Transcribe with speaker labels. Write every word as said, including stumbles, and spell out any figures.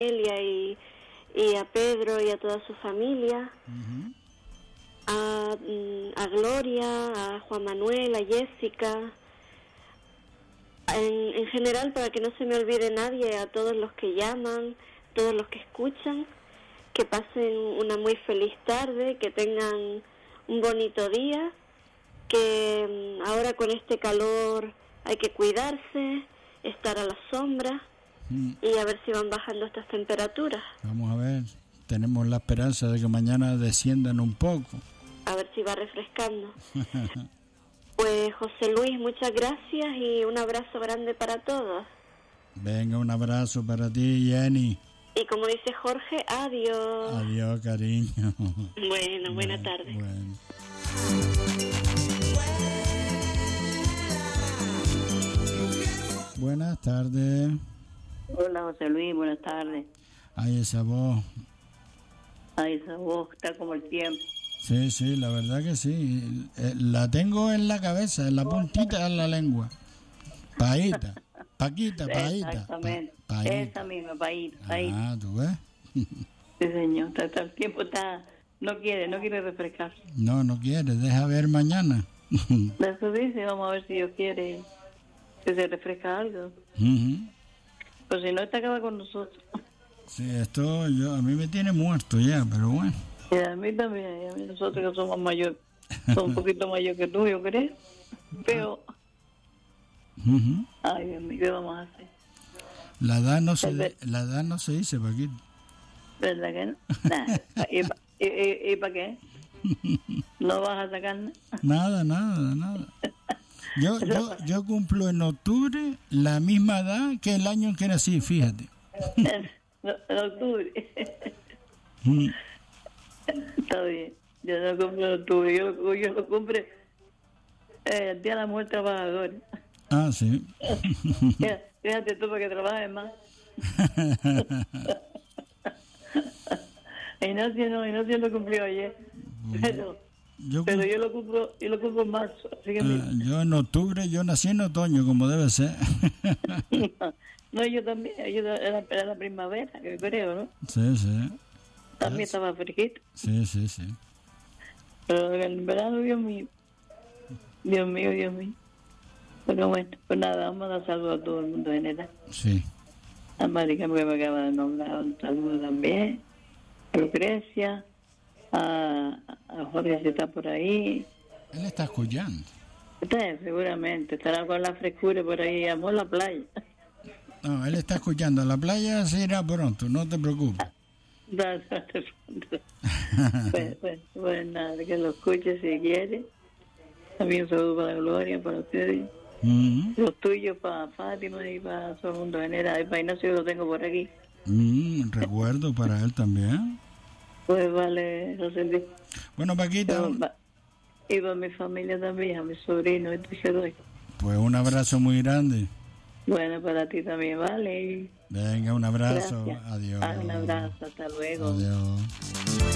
Speaker 1: Elia y, y a Pedro y a toda su familia, uh-huh. a, a Gloria, a Juan Manuel, a Jessica, en, en general, para que no se me olvide nadie, a todos los que llaman, todos los que escuchan, que pasen una muy feliz tarde, que tengan un bonito día, que ahora con este calor hay que cuidarse, estar a la sombra. Y a ver si van bajando estas temperaturas.
Speaker 2: Vamos a ver, tenemos la esperanza de que mañana desciendan un poco.
Speaker 1: A ver si va refrescando. Pues José Luis, muchas gracias y un abrazo grande para todos.
Speaker 2: Venga, un abrazo para ti, Jenny.
Speaker 1: Y como dice Jorge, adiós.
Speaker 2: Adiós, cariño.
Speaker 1: Bueno, buena bueno, tarde.
Speaker 2: Bueno. Buenas tardes.
Speaker 3: Hola, José Luis, buenas tardes.
Speaker 2: Ay, esa voz.
Speaker 3: Ay, esa voz está como el tiempo.
Speaker 2: Sí, sí, la verdad que sí. Eh, la tengo en la cabeza, en la puntita de la lengua. Paíta, Paquita, Paíta.
Speaker 3: Exactamente,
Speaker 2: pa, paíta.
Speaker 3: Esa misma, Paíta, Paíta.
Speaker 2: Ah, ¿tú ves?
Speaker 3: Sí, señor, está, está, el tiempo está... No quiere, no quiere refrescar.
Speaker 2: No, no quiere, deja ver mañana.
Speaker 3: Eso dice, vamos a ver si Dios quiere que se refresca algo.
Speaker 2: Uh-huh.
Speaker 3: Pues si no, está acaba con nosotros.
Speaker 2: Sí, esto yo, a mí me tiene muerto ya, pero bueno.
Speaker 3: Y a mí también, y a mí nosotros que somos mayores, somos un poquito mayor que tú, yo creo. Pero,
Speaker 2: uh-huh.
Speaker 3: Ay, Dios mío, ¿qué vamos a hacer?
Speaker 2: La edad no se, de, la edad no se dice, Paquito.
Speaker 3: ¿Verdad que no? Nah. ¿Y, y, y, y para qué? ¿No vas a sacar
Speaker 2: nada? Nada, nada, nada. Yo, yo, yo cumplo en octubre la misma edad que el año en que nací, fíjate.
Speaker 3: En, en octubre.
Speaker 2: Mm.
Speaker 3: Está bien. Yo no cumplo en octubre, yo, yo lo cumplo eh, el día de la muerte trabajadora.
Speaker 2: Ah, sí.
Speaker 3: Fíjate tú para que trabajes más. Ignacio no, Ignacio lo cumplió ayer. Pero... Yo, pero yo lo cumplo, yo lo cumplo en marzo, así que
Speaker 2: uh, yo en octubre, yo nací en otoño, como debe ser.
Speaker 3: no, no, yo también, yo era, era la primavera, que creo, ¿no?
Speaker 2: Sí, sí.
Speaker 3: También es. Estaba fresquito.
Speaker 2: Sí, sí, sí.
Speaker 3: Pero en verano, Dios mío, Dios mío, Dios mío. Pero bueno, pues nada, vamos a dar saludos a todo el mundo en general.
Speaker 2: Sí.
Speaker 3: A Marica, que me acaba de nombrar, un saludo también. A Lucrecia. A, a Jorge, si está por ahí.
Speaker 2: Él está escuchando.
Speaker 3: Está, seguramente, estará con la frescura por ahí, amor la playa.
Speaker 2: No, él está escuchando. La playa se irá pronto, no te preocupes.
Speaker 3: No, no te preocupes. pues, pues, pues nada, que lo escuche si quiere. También un saludo para Gloria, para ustedes.
Speaker 2: Uh-huh.
Speaker 3: Los tuyos para Fátima y para todo el mundo general. Y para Ignacio lo tengo por aquí.
Speaker 2: Mm, recuerdo para él también.
Speaker 3: Pues vale, José Luis.
Speaker 2: Bueno, Paquita.
Speaker 3: Y para mi familia también, a mi sobrino, este que doy.
Speaker 2: Pues un abrazo muy grande.
Speaker 3: Bueno, para ti también, vale.
Speaker 2: Venga, un abrazo.
Speaker 3: Gracias.
Speaker 2: Adiós.
Speaker 3: Ah, un abrazo, hasta luego.
Speaker 2: Adiós.